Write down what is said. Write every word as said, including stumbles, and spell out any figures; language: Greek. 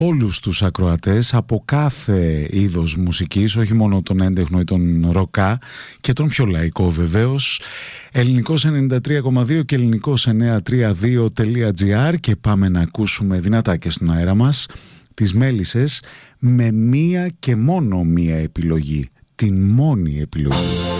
όλους τους ακροατές από κάθε είδος μουσικής, όχι μόνο τον έντεχνο ή τον ροκά και τον πιο λαϊκό βεβαίως. Ελληνικός ενενήντα τρία κόμμα δύο και ελληνικός εννιακόσια τριάντα δύο τελεία τζι άρ, και πάμε να ακούσουμε δυνατά και στον αέρα μας τις Μέλισσες με μία και μόνο μία επιλογή, την μόνη επιλογή.